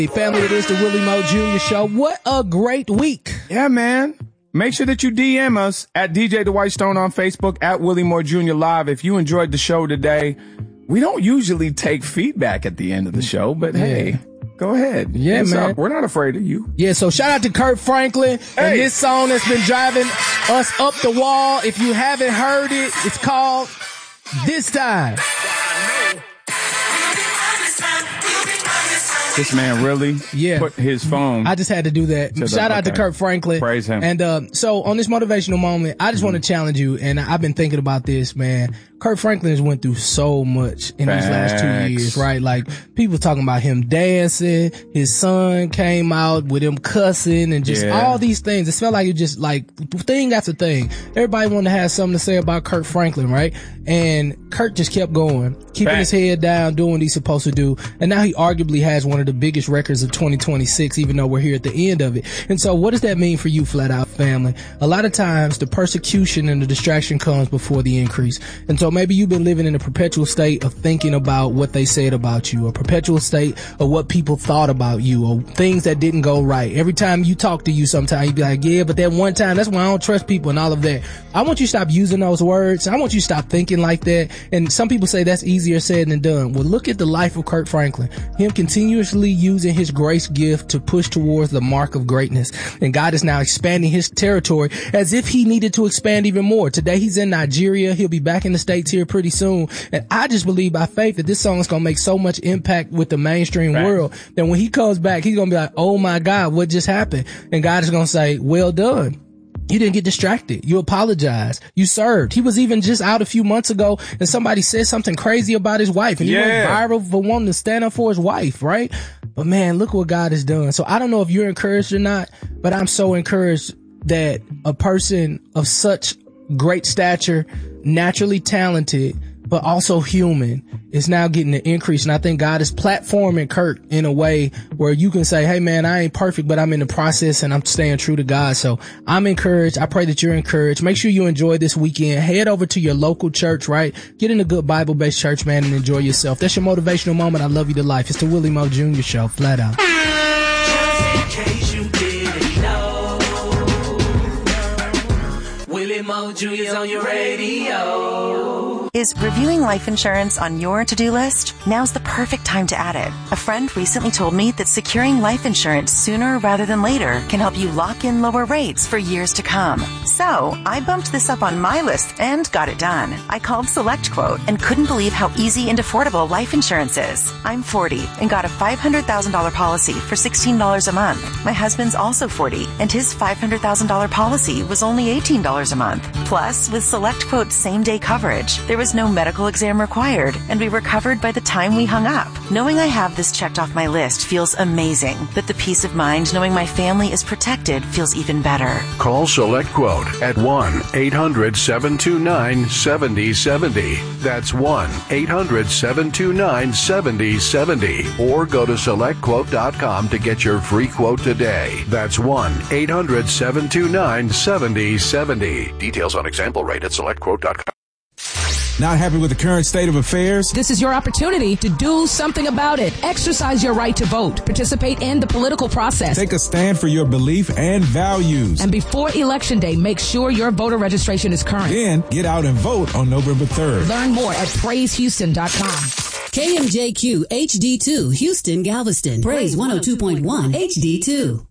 Hey, family, it is the Willie Mo Jr. Show. What a great week. Yeah, man. Make sure that you DM us at DJ Dwight Stone on Facebook, at Willie Moore Jr. Live. If you enjoyed the show today, we don't usually take feedback at the end of the show, but hey, go ahead. Yeah, Hands man. up. We're not afraid of you. Yeah, so shout out to Kirk Franklin and this song that's been driving us up the wall. If you haven't heard it, it's called This Time. This man really put his phone. I just had to do that. Shout out to Kirk Franklin. Praise him. And so on this motivational moment, I just want to challenge you, and I've been thinking about this, man. Kirk Franklin has went through so much in these last 2 years, right? Like, people talking about him dancing, his son came out with him cussing, and just all these things. It felt like it just like thing after thing. Everybody wanted to have something to say about Kirk Franklin, right? And Kirk just kept going, keeping his head down, doing what he's supposed to do. And now he arguably has one of the biggest records of 2026, even though we're here at the end of it. And so what does that mean for you, Flat Out family? A lot of times the persecution and the distraction comes before the increase. And so maybe you've been living in a perpetual state of thinking about what they said about you, a perpetual state of what people thought about you, or things that didn't go right. Every time you talk to you, sometimes you be like, yeah, but that one time, that's why I don't trust people and all of that. I want you to stop using those words. I want you to stop thinking like that. And some people say that's easier said than done. Well, look at the life of Kirk Franklin. Him continuously using his grace gift to push towards the mark of greatness. And God is now expanding his territory as if he needed to expand even more. Today he's in Nigeria. He'll be back in the States here pretty soon. And I just believe by faith that this song is going to make so much impact with the mainstream world that when he comes back, he's going to be like, oh my God, what just happened? And God is going to say, well done. You didn't get distracted. You apologized. You served. He was even just out a few months ago and somebody said something crazy about his wife, and he went viral for wanting to stand up for his wife, right? But man, look what God has done. So I don't know if you're encouraged or not, but I'm so encouraged that a person of such great stature, naturally talented, but also human, is now getting an increase. And I think God is platforming Kirk in a way where you can say, hey man, I ain't perfect, but I'm in the process and I'm staying true to God. So I'm encouraged. I pray that you're encouraged. Make sure you enjoy this weekend. Head over to your local church, right? Get in a good Bible-based church, man, and enjoy yourself. That's your motivational moment. I love you to life. It's the Willie Mo Jr. Show, Flat Out. Just in case you didn't know, Willie Mo Jr. is on your radio. Is reviewing life insurance on your to-do list? Now's the perfect time to add it. A friend recently told me that securing life insurance sooner rather than later can help you lock in lower rates for years to come. So I bumped this up on my list and got it done. I called SelectQuote and couldn't believe how easy and affordable life insurance is. I'm 40 and got a $500,000 policy for $16 a month. My husband's also 40 and his $500,000 policy was only $18 a month. Plus, with SelectQuote's same-day coverage, there was no medical exam required, and we were covered by the time we hung up. Knowing I have this checked off my list feels amazing, but the peace of mind knowing my family is protected feels even better. Call SelectQuote at 1-800-729-7070. That's 1-800-729-7070. Or go to SelectQuote.com to get your free quote today. That's 1-800-729-7070. Details on example rate at SelectQuote.com. Not happy with the current state of affairs? This is your opportunity to do something about it. Exercise your right to vote. Participate in the political process. Take a stand for your belief and values. And before Election Day, make sure your voter registration is current. Then get out and vote on November 3rd. Learn more at PraiseHouston.com. KMJQ HD2, Houston, Galveston. Praise 102.1 HD2.